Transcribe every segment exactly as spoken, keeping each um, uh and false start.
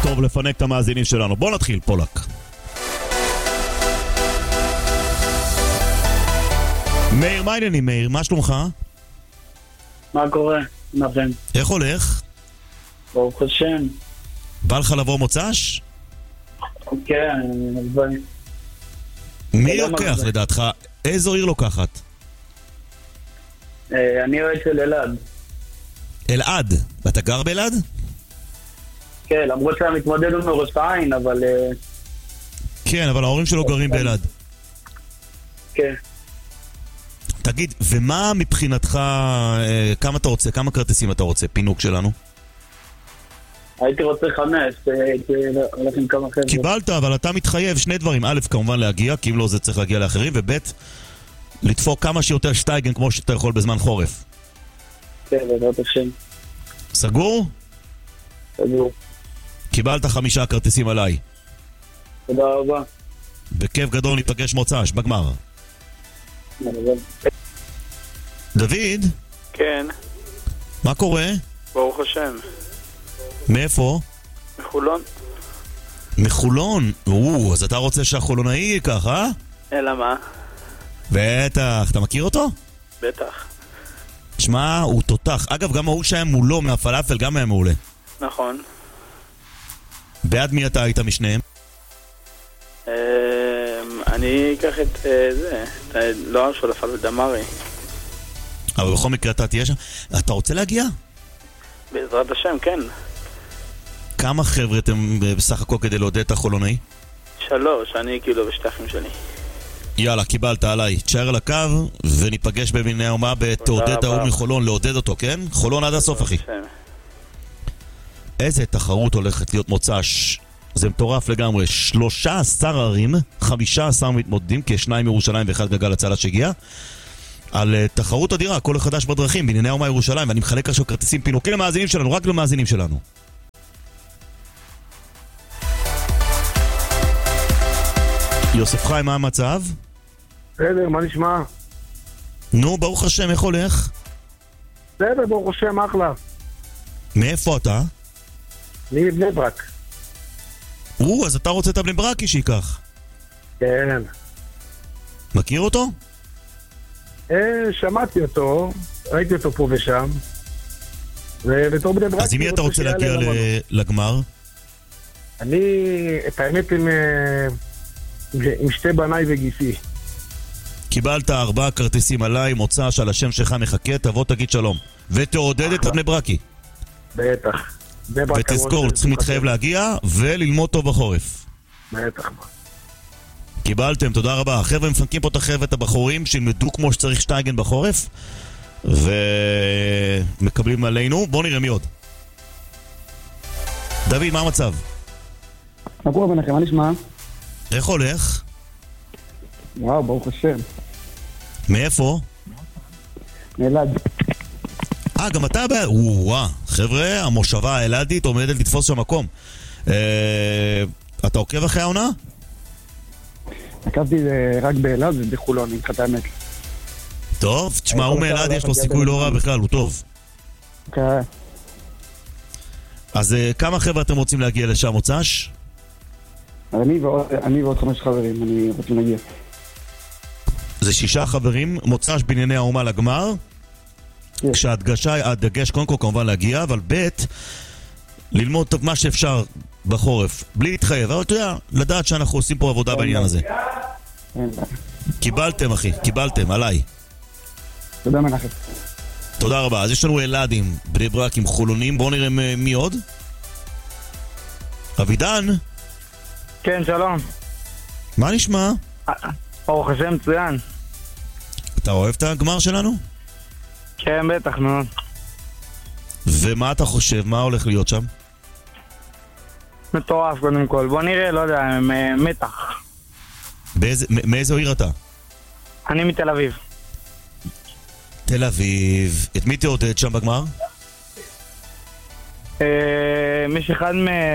טוב לפנק את המאזינים שלנו. בוא נתחיל, פולק. מאיר, מה העניינים, מאיר? מה שלומך? מה קורה? נכון. איך הולך? ברוך השם. בא לך לבוא מוצ"ש? כן, אני... מי לוקח לדעתך? איזו עיר לוקחת? אני אוהד של אלעד. אלעד? ואתה גר באלעד? כן, למרות שהמתמודד הוא מראש העין, אבל... כן, אבל ההורים שלו גרים באלעד. כן. תגיד, ומה מבחינתך, כמה אתה רוצה, כמה כרטיסים אתה רוצה, פינוק שלנו? הייתי רוצה חמש, הייתי הולך עם כמה חבר'ה. קיבלת, אבל אתה מתחייב שני דברים. א', כמובן להגיע, כי אם לא זה צריך להגיע לאחרים, וב', לדפוק כמה שיותר שטייגן כמו שאתה יכול בזמן חורף. כן, בעזרת השם. סגור? סגור. קיבלת חמישה כרטיסים עליי. תודה רבה. בכיף גדול ניפגש מוצ"ש, בגמר. דוד? כן. מה קורה? ברוך השם. מאיפה? מחולון. מחולון? או, אז אתה רוצה שהחולונאי ייקח, אה? אלא מה? בטח, אתה מכיר אותו? בטח. תשמע, הוא תותח. אגב, גם ההוא שהיה מולו מהפלאפל גם היה מעולה. נכון. בעד מי אתה היית משניהם? אני אקח את זה, לא ארשו לפלאפל דמרי. אבל בכל מקרה אתה תהיה שם. אתה רוצה להגיע? בעזרת השם, כן. כמה חבר'ה אתם בסך הכל כדי לעודד את החולונאי? שלוש, אני כאילו בשטחים שלי. יאללה, קיבלת עליי. תשאר על הקו וניפגש בבני האומה בתעודד ההוא מחולון, לעודד אותו, כן? חולון עד הסוף, אחי. איזה תחרות הולכת להיות מוצ"ש. זה מטורף לגמרי. שלושה עשר ערים, חמישה עשר מתמודדים, כשניים מירושלים ואחד גגל הצלה שהגיע. על תחרות אדירה, כל החדש בדרכים, בענייני האומה ירושלים, ואני מחלק עכשיו כרטיסים פינוקים למאזינים שלנו, רק למאזינים שלנו. יוסף חיים, מה המצב? בסדר, מה נשמע? נו, ברוך השם, איך הולך? בסדר, ברוך השם, אחלה. מאיפה אתה? אני בני ברק. או, אז אתה רוצה את הבני ברקי שיקח. כן. מכיר אותו? אה, שמעתי אותו, ראיתי אותו פה ושם. ובתור בני ברק... אז עם מי אתה רוצה להגיע לגמר? אני, את האמת, עם, עם שתי בניי וגיסי. קיבלת ארבעה כרטיסים עליי, מוצ"ש על השם שלך מחכה, תבוא תגיד שלום. ותעודד את הבני ברקי. בטח. ותזכור, צריכים להתחייב להגיע וללמוד טוב בחורף. בטח. קיבלתם, תודה רבה. החבר'ה מפנקים פה את החבר'ה, את הבחורים, שילמדו כמו שצריך שטייגן בחורף, ומקבלים עלינו. בואו נראה מי עוד. דוד, מה המצב? מה קורה ביניכם? מה נשמע? איך הולך? וואו, ברוך השם. מאיפה? מאלעד. אה, גם אתה בא... וואו, חבר'ה, המושבה האלעדית עומדת לתפוס שם מקום. אה, אתה עוקב אחרי העונה? עקבתי רק באלעד ובחולון, עם חד האמת. טוב, תשמע, הוא מאלעד יש לו סיכוי לא רע בכלל, הוא טוב. כן. אז כמה חבר'ה אתם רוצים להגיע לשם מוצ"ש? אני ועוד, אני ועוד חמש חברים, אני רוצה להגיע. זה שישה חברים, מוצ"ש בענייני האומה לגמר. כן. כשהדגשה, הדגש קודם כל כמובן להגיע, אבל ב' ללמוד מה שאפשר בחורף, בלי להתחייב, אבל אתה יודע, לדעת שאנחנו עושים פה עבודה בעניין הזה. קיבלתם אחי, קיבלתם, עליי. תודה מנחם. תודה רבה. אז יש לנו אלעדים, בני ברק עם חולונים. בואו נראה מי עוד. אבידן? כן, שלום. מה נשמע? ברוך השם, מצוין. אתה אוהב את הגמר שלנו? כן, בטח, מאוד. ומה אתה חושב? מה הולך להיות שם? מטורף קודם כל. בוא נראה, לא יודע, מתח. באיזה, מאיזו עיר אתה? אני מתל אביב. תל אביב. את מי תעודד שם בגמר? מיש אחד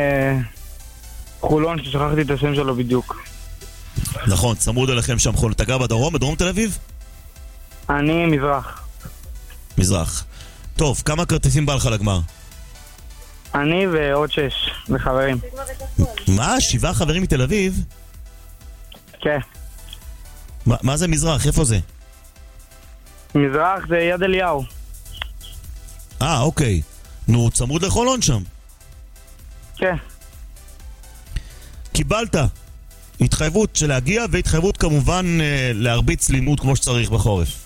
מחולון ששכחתי את השם שלו בדיוק. נכון, צמוד אליכם שם חולון. אתה גר בדרום? בדרום תל אביב? אני מזרח. מזרח. טוב, כמה כרטיסים בא לך לגמר? אני ועוד שש, וחברים. מה? שבעה חברים מתל אביב? כן. מה, מה זה מזרח? איפה זה? מזרח זה יד אליהו. אה, אוקיי. נו, צמוד לחולון שם. כן. קיבלת. התחייבות של להגיע, והתחייבות כמובן אה, להרביץ לימוד כמו שצריך בחורף.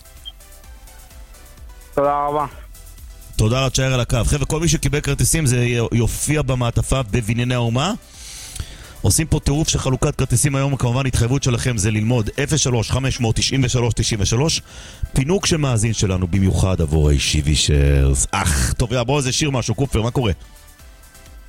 תודה רבה. תודה, תשאר על הקו. חבר'ה, כל מי שקיבל כרטיסים זה יופיע במעטפה בבנייני האומה. עושים פה טירוף של חלוקת כרטיסים היום, כמובן התחייבות שלכם זה ללמוד אפס שלוש חמש תשע שלוש תשע שלוש, פינוק שמאזין שלנו במיוחד עבור הישיבי שרס. אך, טוב, בואו איזה שיר משהו, קופר, מה קורה?